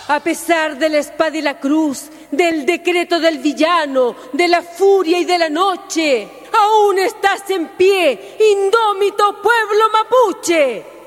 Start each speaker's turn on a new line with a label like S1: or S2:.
S1: A pesar de la espada y la cruz, del decreto del villano, de la furia y de la noche, aún estás en pie, indómito pueblo mapuche.